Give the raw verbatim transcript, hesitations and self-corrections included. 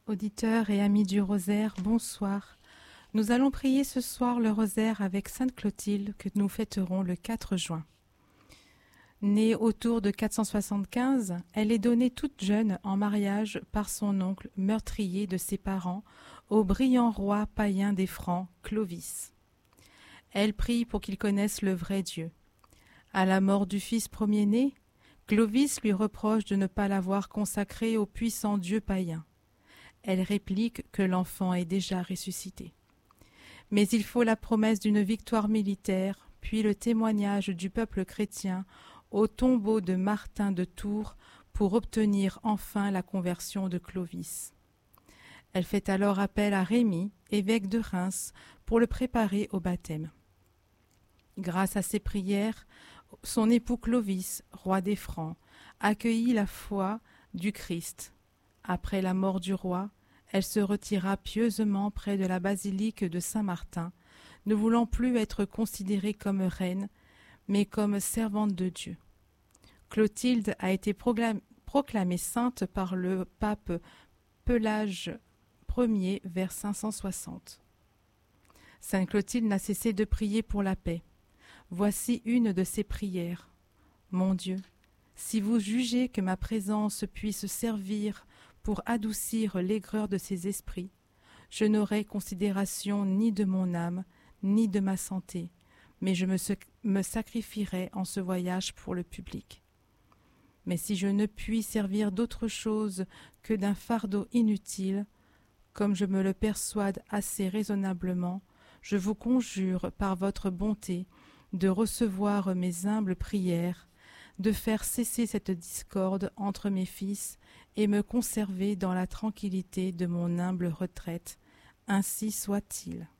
Auditeurs et amis du rosaire, bonsoir. Nous allons prier ce soir le rosaire avec Sainte Clotilde que nous fêterons le quatre juin. Née autour de quatre cent soixante-quinze, elle est donnée toute jeune en mariage par son oncle meurtrier de ses parents au brillant roi païen des Francs, Clovis. Elle prie pour qu'il connaisse le vrai Dieu. À la mort du fils premier-né, Clovis lui reproche de ne pas l'avoir consacré au puissant Dieu païen. Elle réplique que l'enfant est déjà ressuscité. Mais il faut la promesse d'une victoire militaire, puis le témoignage du peuple chrétien au tombeau de Martin de Tours pour obtenir enfin la conversion de Clovis. Elle fait alors appel à Rémy, évêque de Reims, pour le préparer au baptême. Grâce à ses prières, son époux Clovis, roi des Francs, accueillit la foi du Christ. Après la mort du roi, elle se retira pieusement près de la basilique de Saint-Martin, ne voulant plus être considérée comme reine, mais comme servante de Dieu. Clotilde a été proclamée sainte par le pape Pelage Ier vers cinq cent soixante. Sainte Clotilde n'a cessé de prier pour la paix. Voici une de ses prières. Mon Dieu, si vous jugez que ma présence puisse servir pour adoucir l'aigreur de ces esprits, je n'aurai considération ni de mon âme, ni de ma santé, mais je me, me sacrifierai en ce voyage pour le public. Mais si je ne puis servir d'autre chose que d'un fardeau inutile, comme je me le persuade assez raisonnablement, je vous conjure par votre bonté de recevoir mes humbles prières, de faire cesser cette discorde entre mes fils et me conserver dans la tranquillité de mon humble retraite. Ainsi soit-il.